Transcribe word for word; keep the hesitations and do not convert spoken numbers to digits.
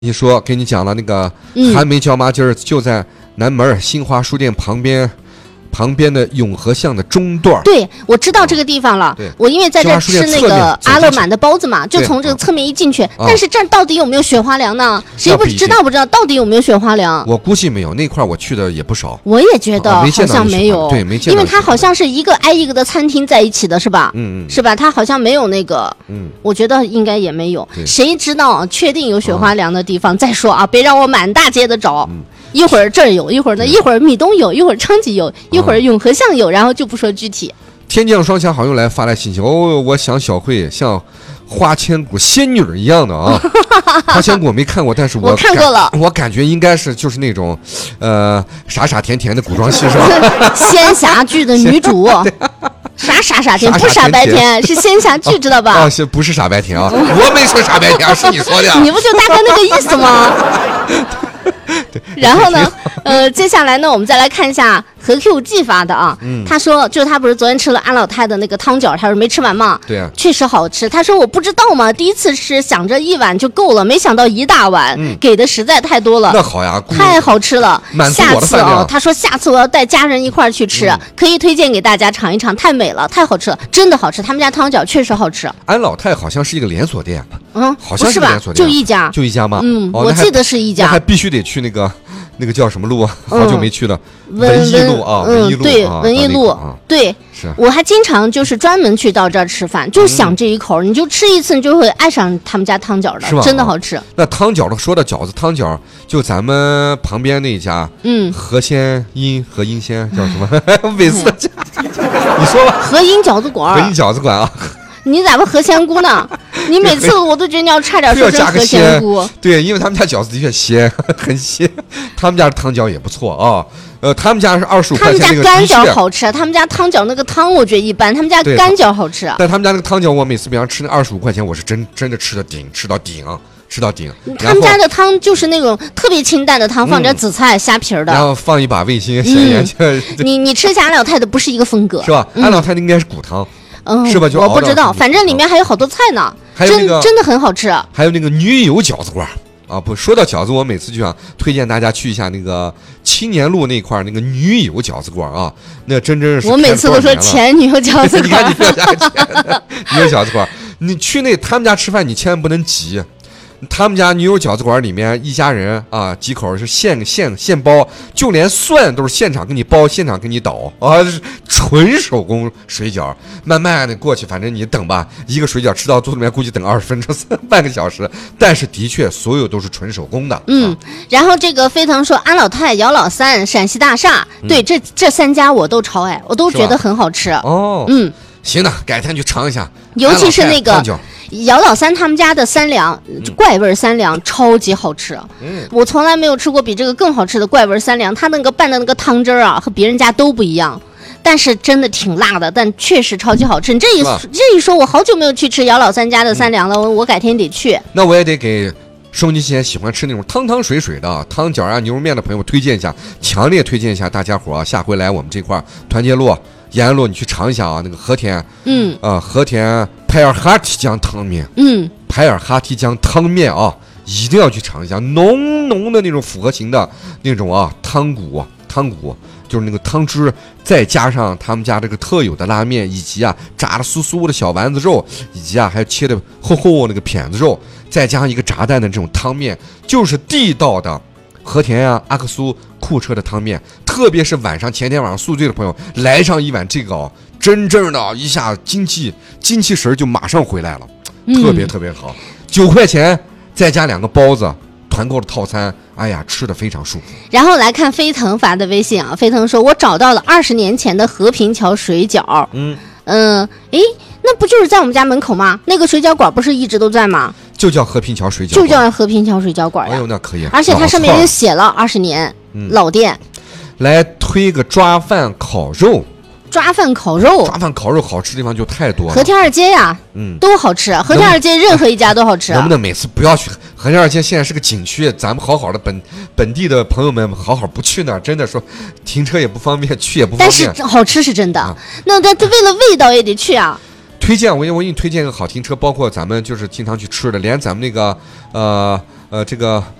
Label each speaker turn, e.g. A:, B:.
A: 你说给你讲了那个韩梅椒麻筋儿，就在南门新华书店旁边。旁边的永和巷的中段，
B: 对，我知道这个地方了。
A: 对，
B: 我因为在这吃那个阿乐满的包子嘛，就从这个侧面一进去。但是这儿到底有没有雪花凉呢？谁不知道不知道到底有没有雪花凉？
A: 我估计没有，那块我去的也不少。
B: 我也觉得好像没有，
A: 对，没见到。
B: 因为它好像是一个挨一个的餐厅在一起的，是吧？
A: 嗯嗯，
B: 是吧？它好像没有那个，嗯，我觉得应该也没有。谁知道确定有雪花凉的地方再说啊！别让我满大街的找。一会儿这儿有，一会儿呢，一会儿米东有，一会儿昌吉有，一会儿永和巷有，然后就不说具体。
A: 天降双侠好友来发来信息，哦，我想小慧像花千骨仙女一样的啊。花千骨我没看过，但是我
B: 我看过了，
A: 我感觉应该是就是那种，呃，傻傻甜甜的古装戏是吧？
B: 仙侠剧的女主。啥傻傻甜不傻白甜，是仙侠剧，知道吧？
A: 哦，是不是傻白甜啊？我没说傻白甜，是你说的。
B: 你不就大概那个意思吗？然后呢，呃，接下来呢，我们再来看一下何 Q 寄发的啊。嗯、他说，就他不是昨天吃了安老太的那个汤饺，他说没吃完嘛。
A: 对啊，
B: 确实好吃。他说我不知道嘛，第一次吃想着一碗就够了，没想到一大碗，嗯、给的实在太多了。
A: 那好呀，
B: 太好吃了。
A: 下
B: 次啊，他说下次我要带家人一块儿去吃，嗯、可以推荐给大家尝一尝，太美了，太好吃了，真的好吃。他们家汤饺确实好吃。
A: 安老太好像是一个连锁店吧？
B: 嗯，
A: 好像是连锁店，
B: 就一家，
A: 就一家吗？
B: 嗯，
A: 哦、
B: 我记得是一家。
A: 那还必须得去那个。那个叫什么路啊？好久没去了。
B: 嗯、
A: 文艺路啊，
B: 嗯、
A: 文艺路，
B: 对，
A: 啊、
B: 文艺路，
A: 啊、
B: 对。
A: 是。
B: 我还经常就是专门去到这儿吃饭，就想这一口，嗯、你就吃一次，你就会爱上他们家汤饺的，
A: 是吧？
B: 真的好吃。
A: 啊、那汤饺的，说到饺子汤饺，就咱们旁边那家，
B: 嗯，
A: 何仙音何音仙叫什么？每次家，你说吧。
B: 何音饺子馆。
A: 何音饺子馆啊。
B: 你咋不何仙姑呢？你每次我都觉得你要差点说成何仙姑。
A: 对，因为他们家饺子的确鲜，很鲜。他们家的汤饺也不错啊。呃，他们家是二十五块钱那个。
B: 他们家干饺好吃，他们家汤饺那个汤我觉得一般，他们家干饺好吃。
A: 但他们家那个汤饺，我每次比方吃那二十五块钱，我是真真的吃的顶，吃到顶。吃到顶。
B: 他们家的汤就是那种特别清淡的汤，放点紫菜、虾皮的，
A: 然后放一把味精、咸盐。
B: 你你吃下安老太的不是一个风格，
A: 是吧？安老太的应该是骨汤。
B: 嗯，
A: 是吧？就
B: 我不知道，反正里面还有好多菜呢，
A: 还有那个
B: 真的很好吃。
A: 还有那个女友饺子馆啊，不说到饺子，我每次就想推荐大家去一下那个青年路那块那个女友饺子馆啊，那真真是
B: 我每次都说前女友饺子馆，
A: 你看你不要加个钱，女友饺子馆，你去那他们家吃饭，你千万不能急。他们家女友饺子馆里面一家人啊，几口是现现现包，就连蒜都是现场给你包，现场给你倒啊，纯手工水饺。慢慢的过去，反正你等吧，一个水饺吃到肚里面估计等二十分钟、半个小时。但是的确，所有都是纯手工的。
B: 嗯，啊、然后这个飞腾说安老太、姚老三、陕西大厦，嗯、对，这这三家我都超爱，我都觉得很好吃。
A: 哦，
B: 嗯，
A: 行的，改天去尝一下，
B: 尤其是那个。姚老三他们家的三两、嗯、怪味三两超级好吃，嗯，我从来没有吃过比这个更好吃的怪味三两，他那个拌的那个汤汁儿啊和别人家都不一样，但是真的挺辣的，但确实超级好吃。你这一这一说，我好久没有去吃姚老三家的三两了，嗯、我我改天得去。
A: 那我也得给收音机前喜欢吃那种汤汤水水的汤饺啊、牛肉面的朋友推荐一下，强烈推荐一下大家伙啊，下回来我们这块团结路、延安路，你去尝一下啊，那个和田，
B: 嗯，
A: 啊、呃，和田派尔哈提酱汤面，
B: 嗯，
A: 派尔哈提酱汤面啊，一定要去尝一下，浓浓的那种复合型的那种啊汤骨，汤骨就是那个汤汁，再加上他们家这个特有的拉面，以及啊炸的酥酥的小丸子肉，以及啊还有切的厚厚那个片子肉，再加上一个炸蛋的这种汤面，就是地道的和田呀、啊、阿克苏库车的汤面。特别是晚上前天晚上宿醉的朋友，来上一碗这个哦，真正的一下精气精气神就马上回来了，特别特别好。九、嗯、块钱再加两个包子，团购的套餐，哎呀，吃的非常舒服。
B: 然后来看飞腾发的微信啊，飞腾说：“我找到了二十年前的和平桥水饺。”嗯嗯，诶，那不就是在我们家门口吗？那个水饺馆不是一直都在吗？
A: 就叫和平桥水饺，
B: 就叫和平桥水饺馆呀。
A: 哎呦，那可以。
B: 而且它上面也写了二十年、嗯、老店。
A: 来推个抓饭烤肉。
B: 抓饭烤肉，
A: 抓饭烤肉好吃的地方就太多了。
B: 和田二街呀，嗯，都好吃。和田二街任何一家都好吃。
A: 能不能每次不要去和田二街？现在是个景区，咱们好好的本本地的朋友们好好不去那儿，真的说停车也不方便，去也不方便。
B: 但是好吃是真的。啊、那但为了味道也得去啊。
A: 推荐我我给你推荐一个好停车，包括咱们就是经常去吃的，连咱们那个呃呃，这个